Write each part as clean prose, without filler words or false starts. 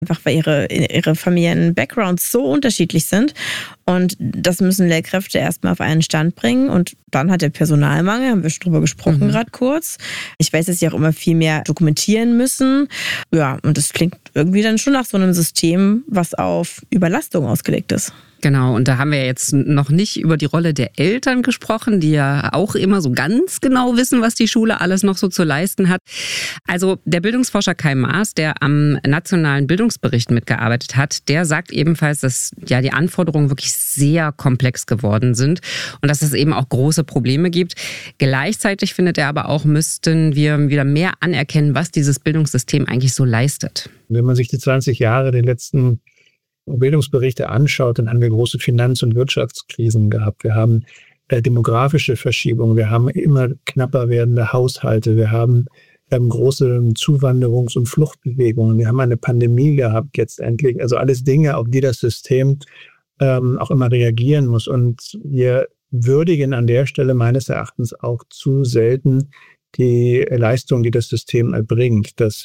Einfach weil ihre Familien-Backgrounds so unterschiedlich sind. Und das müssen Lehrkräfte erstmal auf einen Stand bringen. Und dann hat der Personalmangel, haben wir schon drüber gesprochen gerade kurz. Ich weiß, dass sie auch immer viel mehr dokumentieren müssen. Ja, und das klingt irgendwie dann schon nach so einem System, was auf Überlastung ausgelegt ist. Genau, und da haben wir jetzt noch nicht über die Rolle der Eltern gesprochen, die ja auch immer so ganz genau wissen, was die Schule alles noch so zu leisten hat. Also der Bildungsforscher Kai Maas, der am Nationalen Bildungsbericht mitgearbeitet hat, der sagt ebenfalls, dass ja die Anforderungen wirklich sehr komplex geworden sind und dass es eben auch große Probleme gibt. Gleichzeitig findet er aber auch, müssten wir wieder mehr anerkennen, was dieses Bildungssystem eigentlich so leistet. Wenn man sich die 20 Jahre der letzten Bildungsberichte anschaut, dann haben wir große Finanz- und Wirtschaftskrisen gehabt. Wir haben demografische Verschiebungen, wir haben immer knapper werdende Haushalte, wir haben große Zuwanderungs- und Fluchtbewegungen, wir haben eine Pandemie gehabt jetzt endlich. Also alles Dinge, auf die das System auch immer reagieren muss. Und wir würdigen an der Stelle meines Erachtens auch zu selten die Leistung, die das System erbringt. Dass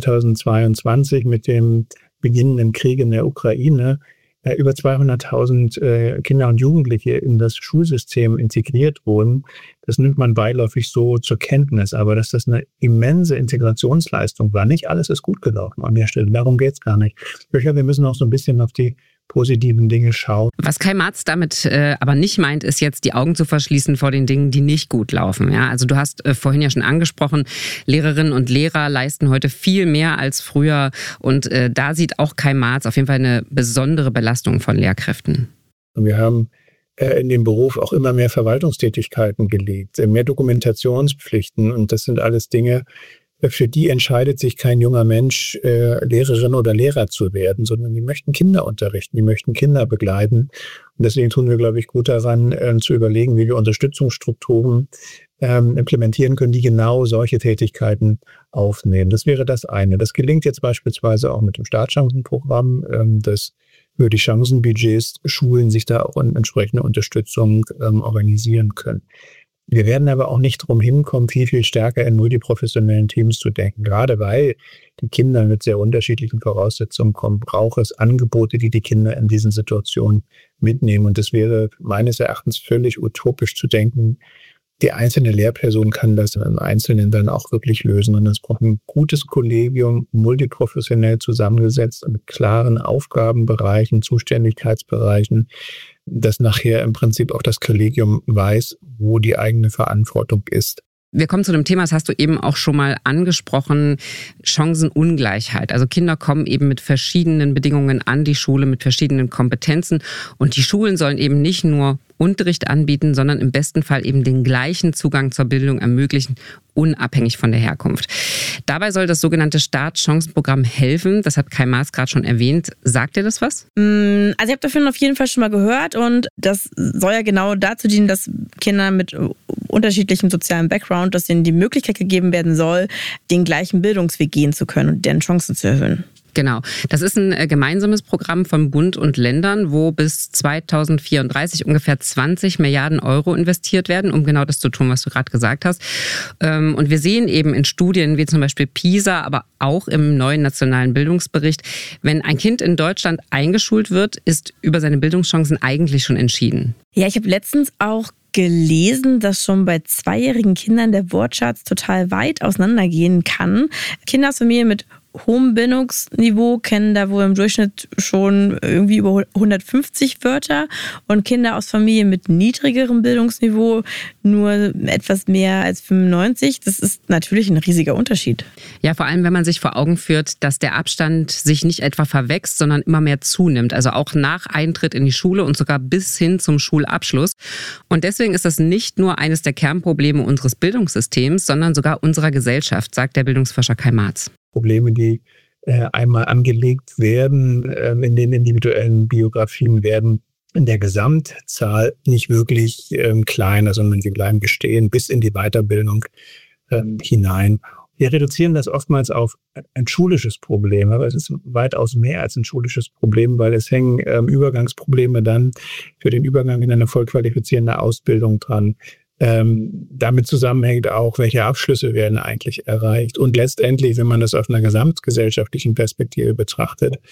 2022 mit dem beginnenden Krieg in der Ukraine über 200.000 Kinder und Jugendliche in das Schulsystem integriert wurden. Das nimmt man beiläufig so zur Kenntnis. Aber dass das eine immense Integrationsleistung war, nicht alles ist gut gelaufen an der Stelle. Darum geht es gar nicht. Ich glaube, wir müssen auch so ein bisschen auf die positiven Dinge schauen. Was Kai Maas damit aber nicht meint, ist jetzt die Augen zu verschließen vor den Dingen, die nicht gut laufen. Ja, also du hast vorhin ja schon angesprochen, Lehrerinnen und Lehrer leisten heute viel mehr als früher. Und da sieht auch Kai Maas auf jeden Fall eine besondere Belastung von Lehrkräften. Wir haben in dem Beruf auch immer mehr Verwaltungstätigkeiten gelegt, mehr Dokumentationspflichten. Und das sind alles Dinge, für die entscheidet sich kein junger Mensch, Lehrerin oder Lehrer zu werden, sondern die möchten Kinder unterrichten, die möchten Kinder begleiten. Und deswegen tun wir, glaube ich, gut daran, zu überlegen, wie wir Unterstützungsstrukturen implementieren können, die genau solche Tätigkeiten aufnehmen. Das wäre das eine. Das gelingt jetzt beispielsweise auch mit dem Startchancenprogramm, dass über die Chancenbudgets Schulen sich da auch in entsprechende Unterstützung organisieren können. Wir werden aber auch nicht drum hinkommen, viel stärker in multiprofessionellen Teams zu denken. Gerade weil die Kinder mit sehr unterschiedlichen Voraussetzungen kommen, braucht es Angebote, die die Kinder in diesen Situationen mitnehmen. Und es wäre meines Erachtens völlig utopisch zu denken, die einzelne Lehrperson kann das im Einzelnen dann auch wirklich lösen. Und es braucht ein gutes Kollegium, multiprofessionell zusammengesetzt mit klaren Aufgabenbereichen, Zuständigkeitsbereichen, dass nachher im Prinzip auch das Kollegium weiß, wo die eigene Verantwortung ist. Wir kommen zu dem Thema, das hast du eben auch schon mal angesprochen, Chancenungleichheit. Also Kinder kommen eben mit verschiedenen Bedingungen an die Schule, mit verschiedenen Kompetenzen. Und die Schulen sollen eben nicht nur Unterricht anbieten, sondern im besten Fall eben den gleichen Zugang zur Bildung ermöglichen, unabhängig von der Herkunft. Dabei soll das sogenannte Startchancenprogramm helfen. Das hat Kai Maas gerade schon erwähnt. Sagt dir das was? Also ich habe davon auf jeden Fall schon mal gehört und das soll ja genau dazu dienen, dass Kinder mit unterschiedlichem sozialen Background, dass ihnen die Möglichkeit gegeben werden soll, den gleichen Bildungsweg gehen zu können und deren Chancen zu erhöhen. Genau. Das ist ein gemeinsames Programm von Bund und Ländern, wo bis 2034 ungefähr 20 Milliarden Euro investiert werden, um genau das zu tun, was du gerade gesagt hast. Und wir sehen eben in Studien wie zum Beispiel PISA, aber auch im neuen nationalen Bildungsbericht, wenn ein Kind in Deutschland eingeschult wird, ist über seine Bildungschancen eigentlich schon entschieden. Ja, ich habe letztens auch gelesen, dass schon bei 2-jährigen Kindern der Wortschatz total weit auseinandergehen kann. Kinder aus Familien mit hohem Bildungsniveau kennen da wohl im Durchschnitt schon irgendwie über 150 Wörter und Kinder aus Familien mit niedrigerem Bildungsniveau nur etwas mehr als 95. Das ist natürlich ein riesiger Unterschied. Ja, vor allem, wenn man sich vor Augen führt, dass der Abstand sich nicht etwa verwächst, sondern immer mehr zunimmt. Also auch nach Eintritt in die Schule und sogar bis hin zum Schulabschluss. Und deswegen ist das nicht nur eines der Kernprobleme unseres Bildungssystems, sondern sogar unserer Gesellschaft, sagt der Bildungsforscher Kai Maas. Probleme, die einmal angelegt werden in den individuellen Biografien, werden in der Gesamtzahl nicht wirklich kleiner, sondern sie bleiben bestehen bis in die Weiterbildung hinein. Wir reduzieren das oftmals auf ein schulisches Problem, aber es ist weitaus mehr als ein schulisches Problem, weil es hängen Übergangsprobleme dann für den Übergang in eine vollqualifizierende Ausbildung dran. Damit zusammenhängt auch, welche Abschlüsse werden eigentlich erreicht. Und letztendlich, wenn man das aus einer gesamtgesellschaftlichen Perspektive betrachtet,